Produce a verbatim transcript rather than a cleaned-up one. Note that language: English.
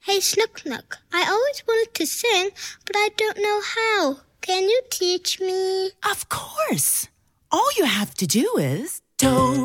Hey, Snook Nook, I always wanted to sing, but I don't know how. Can you teach me? Of course. All you have to do is toe